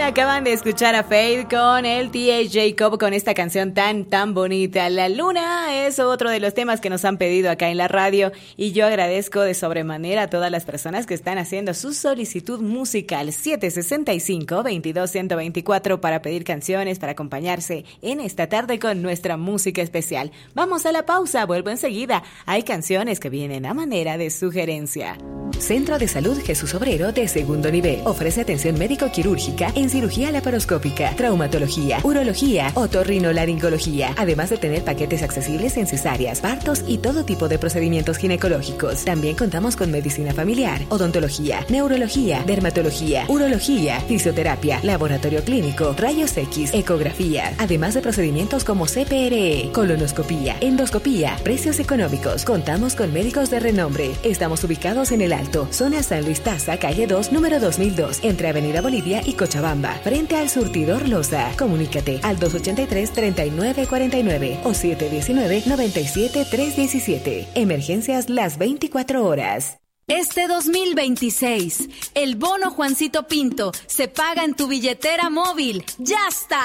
Acaban de escuchar a Faith con el T.A. Jacob con esta canción tan bonita. La luna es otro de los temas que nos han pedido acá en la radio y yo agradezco de sobremanera a todas las personas que están haciendo su solicitud musical 765-22-124 para pedir canciones para acompañarse en esta tarde con nuestra música especial. Vamos a la pausa, vuelvo enseguida. Hay canciones que vienen a manera de sugerencia. Centro de Salud Jesús Obrero de segundo nivel. Ofrece atención médico-quirúrgica en cirugía laparoscópica, traumatología, urología, otorrinolaringología, además de tener paquetes accesibles en cesáreas, partos y todo tipo de procedimientos ginecológicos. También contamos con medicina familiar, odontología, neurología, dermatología, urología, fisioterapia, laboratorio clínico, rayos X, ecografía, además de procedimientos como CPRE, colonoscopía, endoscopía, precios económicos. Contamos con médicos de renombre. Estamos ubicados en el Alto, zona San Luis Taza, calle 2, número 2002, entre Avenida Bolivia y Cochabamba, frente al Surtidor Loza. Comunícate al 283-3949 o 719-97-317. Emergencias las 24 horas. Este 2026, el bono Juancito Pinto se paga en tu billetera móvil. ¡Ya está!